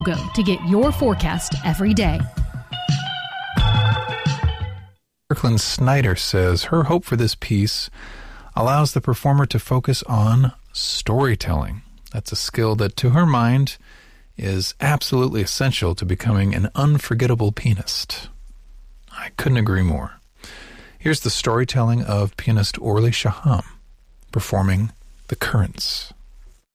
Go to get your forecast every day. Kirkland Snyder says her hope for this piece allows the performer to focus on storytelling. That's a skill that, to her mind, is absolutely essential to becoming an unforgettable pianist. I couldn't agree more. Here's the storytelling of pianist Orly Shaham performing The Currents.